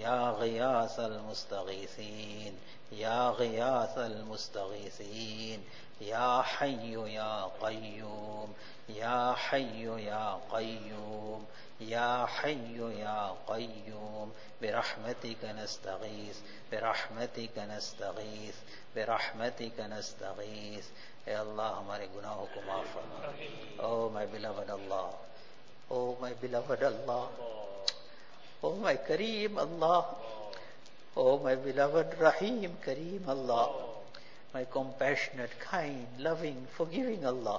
Ya Ghiyath al-Mustaghithin, Ya Ghiyath al-Mustaghithin, Ya Hayyu Ya Qayyum, Ya Hayyu Ya Qayyum, Ya Hayyu Ya Qayyum, Birahmatika nastaghith, Birahmatika nastaghith, Birahmatika nastaghith. Hey Allah, हमारे गुनाहों को माफ फरमा. Oh my beloved Allah, oh my beloved Allah, oh my Kareem Allah, oh my beloved Rahim Kareem Allah, my compassionate, kind, loving, forgiving Allah.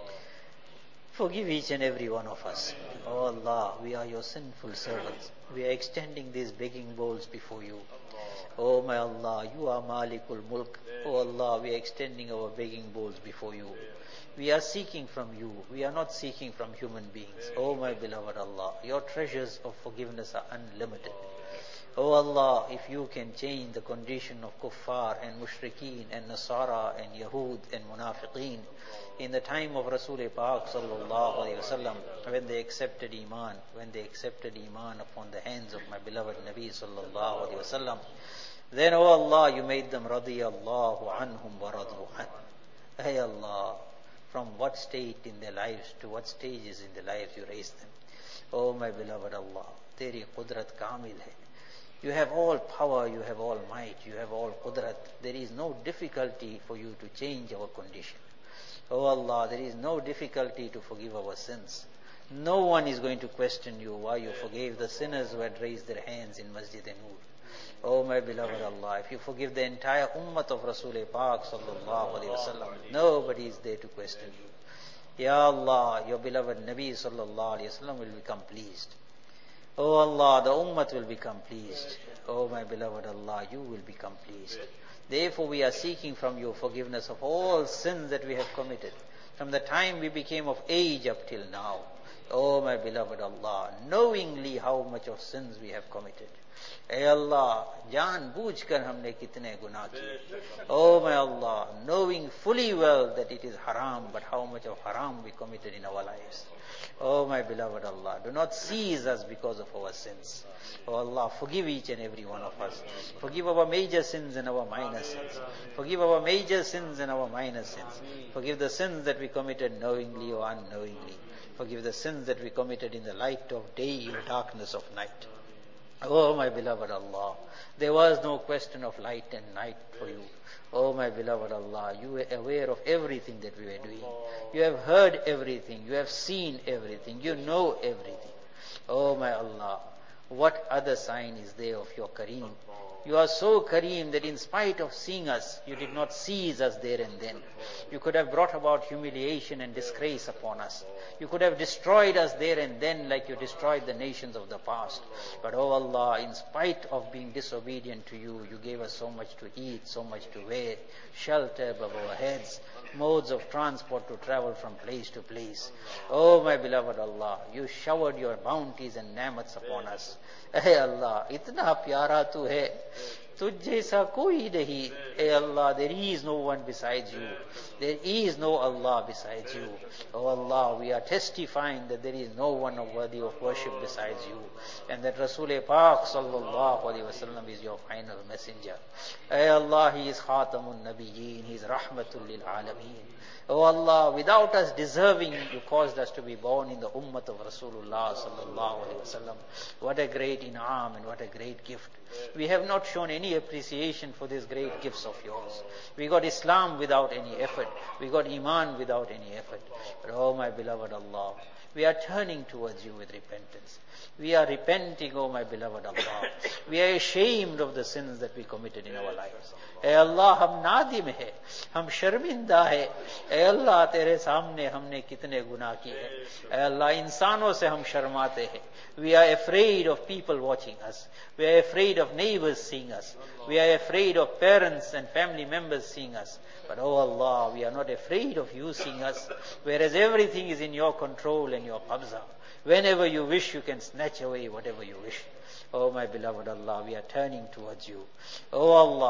Forgive each and every one of us. Oh Allah, we are your sinful servants. We are extending these begging bowls before you. Oh my Allah, you are Malikul Mulk. Oh Allah, we are extending our begging bowls before you. We are seeking from you. We are not seeking from human beings. Oh my beloved Allah, your treasures of forgiveness are unlimited. Oh Allah, if you can change the condition of kuffar and mushrikeen and nasara and yahud and munafiqeen in the time of Rasul Pak sallallahu alayhi wasallam, when they accepted iman upon the hands of my beloved Nabi sallallahu alayhi wasallam, then oh Allah, you made them radiyallahu anhum wa radu an. Hey Allah, from what state in their lives to what stages in their lives you raised them. Oh my beloved Allah, teri qudrat kamil hai. You have all power, you have all might, you have all qudrat. There is no difficulty for you to change our condition. Oh Allah, there is no difficulty to forgive our sins. No one is going to question you why you forgave the sinners who had raised their hands in Masjid-e-Noor. Oh my beloved Allah, if you forgive the entire ummah of Rasul Pak sallallahu alayhi wasallam, nobody is there to question you. Ya Allah, your beloved Nabi sallallahu alayhi wasallam will become pleased. Oh Allah, the ummah will become pleased. Oh my beloved Allah, you will become pleased. Therefore we are seeking from you forgiveness of all sins that we have committed, from the time we became of age up till now. Oh my beloved Allah, knowingly how much of sins we have committed. Hey Allah, jaan boojh kar humne kitne gunah kiye. Oh my Allah, knowing fully well that it is haram, but how much of haram we committed in our lives. Oh my beloved Allah, do not seize us because of our sins. Oh Allah, forgive each and every one of us. Forgive our major sins and our minor sins. Forgive our major sins and our minor sins. Forgive the sins that we committed knowingly or unknowingly. Forgive the sins that we committed in the light of day, in darkness of night. Oh my beloved Allah, there was no question of light and night for you. Oh my beloved Allah, you were aware of everything that we were doing. You have heard everything. You have seen everything. You know everything. Oh my Allah, what other sign is there of your Kareem? You are so Kareem that in spite of seeing us, you did not seize us there and then. You could have brought about humiliation and disgrace upon us. You could have destroyed us there and then like you destroyed the nations of the past. But oh Allah, in spite of being disobedient to you, you gave us so much to eat, so much to wear, shelter above our heads, modes of transport to travel from place to place. Oh my beloved Allah, you showered your bounties and ni'mats upon us. Hey Allah, itna pyara tu hai, tujh jaisa koi nahi. Hey Allah, there is no one besides you. There is no Allah besides you. Oh Allah, we are testifying that there is no one worthy of worship besides you, and that Rasul Pak sallallahu alaihi wasallam is your final messenger. Hey Allah, he is Khatamun Nabiyyin, he is Rahmatul lil Alameen. Oh Allah, without us deserving, you caused us to be born in the ummah of Rasulullah sallallahu alaihi wasallam. What a great in'am and what a great gift. We have not shown any appreciation for these great gifts of yours. We got Islam without any effort. We got Iman without any effort. But oh my beloved Allah, we are turning towards you with repentance. We are repenting, oh my beloved Allah. We are ashamed of the sins that we committed in our lives. Hey Allah, hum nadim hai, hum sharminda hai. Hey Allah, tere samne humne kitne gunah kiye hai. Hey Allah, insanon se hum sharmate hai. We are afraid of people watching us. We are afraid of neighbors seeing us. We are afraid of parents and family members seeing us. But oh Allah, we are not afraid of you seeing us, whereas everything is in your control and your qabza. Whenever you wish, you can snatch away whatever you wish. Oh my beloved Allah, we are turning towards you. Oh Allah,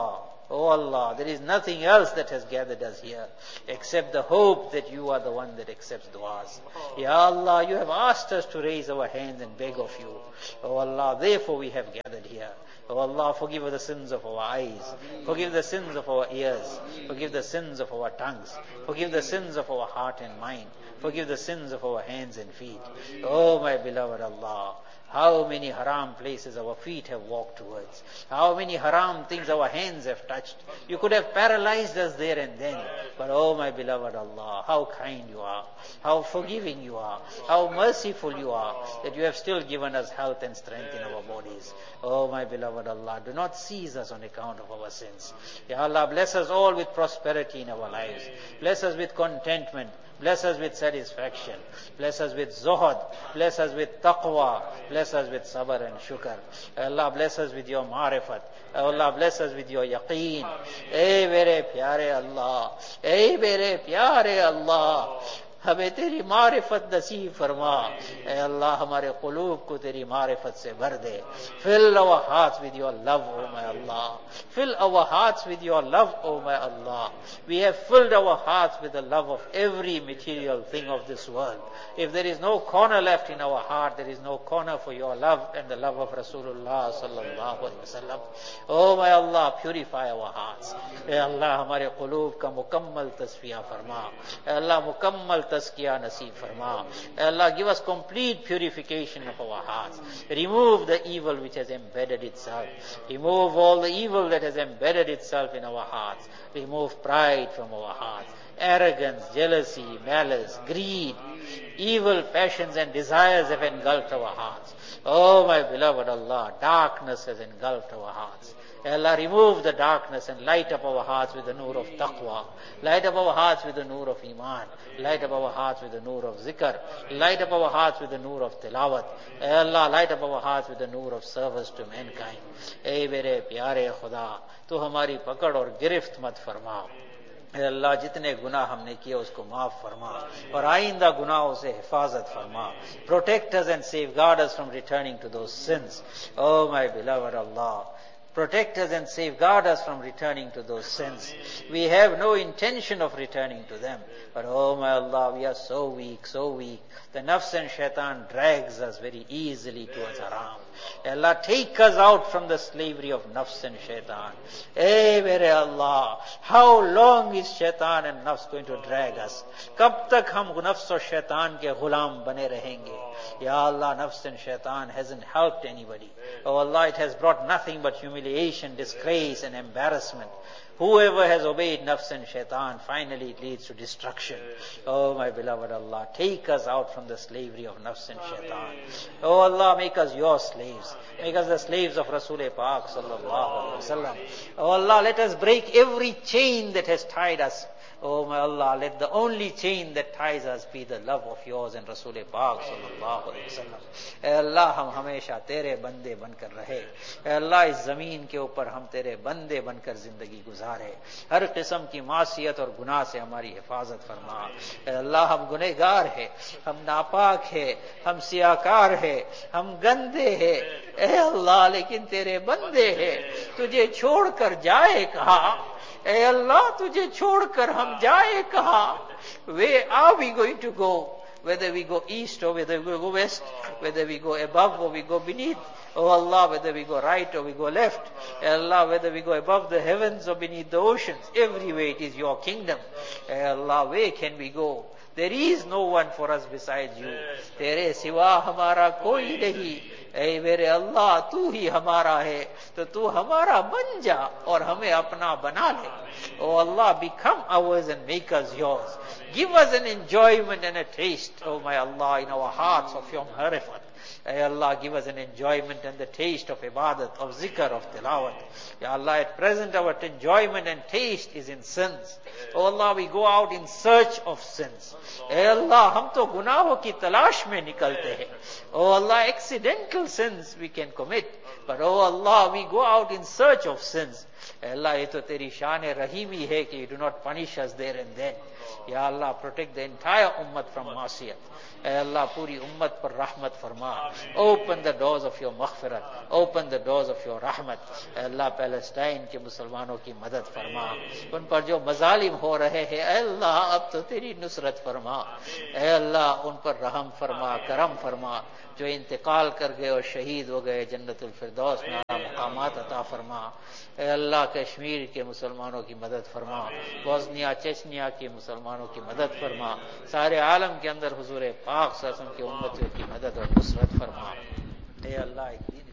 Oh Allah, there is nothing else that has gathered us here except the hope that you are the one that accepts du'as. Ya Allah, you have asked us to raise our hands and beg of you. Oh Allah, therefore we have gathered here. Oh Allah, forgive the sins of our eyes. Forgive the sins of our ears. Forgive the sins of our tongues. Forgive the sins of our heart and mind. Forgive the sins of our hands and feet. Oh my beloved Allah, how many haram places our feet have walked towards. How many haram things our hands have touched. You could have paralyzed us there and then. But oh my beloved Allah, how kind you are. How forgiving you are. How merciful you are. That you have still given us health and strength in our bodies. Oh my beloved Allah, do not seize us on account of our sins. Ya Allah, bless us all with prosperity in our lives. Bless us with contentment. Bless us with satisfaction. Bless us with zuhud. Bless us with taqwa. Bless us with sabr and shukr. Allah, bless us with your ma'rifat. Allah, bless us with your yaqeen. Hey mere pyare Allah. Hey mere pyare Allah. हमें तेरी मारिफत नसीब फरमा. ऐ अल्लाह, हमारे क़ुलूब को तेरी मारिफत से भर दे. Fill our hearts with your love, O my Allah. Fill our hearts with your love, O my Allah. We have filled our hearts with the love of every material thing of this world. If there is no corner left in our heart, there is no corner for your love and the love of Rasulullah sallallahu alaihi wasallam. Oh my Allah, purify our hearts. ऐ अल्लाह, हमारे क़ुलूब का मुकम्मल तस्फिया फरमा. ऐ अल्लाह, मुकम्मल तस्किया नसीब फरमा. Allah, give us complete purification of our hearts. Remove the evil which has embedded itself. Remove all the evil that has embedded itself in our hearts. Remove pride from our hearts. Arrogance, jealousy, malice, greed, evil passions and desires have engulfed our hearts. Oh my beloved Allah, darkness has engulfed our hearts. Allah, remove the darkness and light up our hearts with the nur of taqwa. Light up our hearts with the nur of iman. Light up our hearts with the nur of zikr. Light up our hearts with the nur of tilawat. Allah, light up our hearts with the nur of service to mankind. Ey mere pyare Khuda, tu hamari pakad aur girift mat farma. अल्लाह, जितने गुनाह हमने किए उसको माफ फरमा और आइंदा गुनाहों से हिफाजत फरमा. Protect us and safeguard us from returning to those sins. Oh my beloved Allah, protect us and safeguard us from returning to those sins. We have no intention of returning to them. But oh my Allah, we are so weak, so weak. The nafs and shaitan drags us very easily towards haram. Allah, take us out from the slavery of nafs and shaitan. Hey, mere Allah, how long is shaitan and nafs going to drag us? Kab tak hum nafs aur shaitan ke ghulam bane rahenge? Ya Allah, nafs and shaitan hasn't helped anybody. Oh Allah, it has brought nothing but humiliation, disgrace and embarrassment. Whoever has obeyed nafs and shaitan, finally it leads to destruction. Oh my beloved Allah, take us out from the slavery of nafs and shaitan. Oh Allah, make us your slaves. Make us the slaves of Rasul Pak sallallahu alaihi wasallam. Oh Allah, let us break every chain that has tied us. Oh my Allah, let the only chain that ties us be the love of yours and Rasul Pak sallallahu alaihi wasallam. ऐ अल्लाह, हम हमेशा तेरे बंदे बनकर रहे. ऐ अल्लाह, इस जमीन के ऊपर हम तेरे बंदे बनकर जिंदगी गुजारे. हर किस्म की मासियत और गुनाह से हमारी हिफाजत फरमा. ऐ अल्लाह, हम गुनहगार हैं, हम नापाक हैं, हम सियाकार हैं, हम गंदे हैं. ऐ अल्लाह, लेकिन तेरे बंदे हैं. तुझे छोड़कर जाए कहाँ? ऐ अल्लाह, तुझे छोड़कर हम जाए कहाँ? Where are we going to go? Whether we go east or whether we go west, whether we go above or we go beneath. Oh Allah, whether we go right or we go left. Allah, whether we go above the heavens or beneath the oceans. Everywhere it is your kingdom. Allah, where can we go? There is no one for us besides you. तेरे सिवा हमारा कोई नहीं. ऐ मेरे अल्लाह, तू ही हमारा है, तो तू हमारा बन जा और हमें अपना बना ले. Oh Allah, become ours and make us yours. Give us an enjoyment and a taste, oh my Allah, in our hearts of your marifat. Ay Allah, give us an enjoyment and the taste of ibadat, of zikr, of tilawat. Ya Allah, at present our enjoyment and taste is in sins. Oh Allah, we go out in search of sins. Ay Allah, hum to gunaho ki talash mein nikalte hain. Oh Allah, accidental sins we can commit. But oh Allah, we go out in search of sins. अल्लाह ये तो तेरी शान रहीमी है कि you do not punish us there and then. या अल्लाह protect the entire उम्मत from मासियत। अल्लाह पूरी उम्मत पर रहमत फरमा। Open the doors of your मगफिरत, open the doors of your रहमत। अल्लाह पैलेस्टाइन के मुसलमानों की मदद फरमा। उन पर जो मजालिम हो रहे हैं अल्लाह अब तो तेरी नुसरत फरमा। अल्लाह उन पर रहम फरमा, करम फरमा। जो इंतकाल कर गए और शहीद हो गए जन्नतुल फिरदौस में मकामात अता फरमा। अल्लाह कश्मीर के मुसलमानों की मदद फरमा। बोस्निया चेचनिया के मुसलमानों की मदद फरमा। सारे आलम के अंदर हुजूर पाक सल्लल्लाहु अलैहि वसल्लम की उम्मतियों की मदद और नुसरत फरमा। अल्लाह एक दिन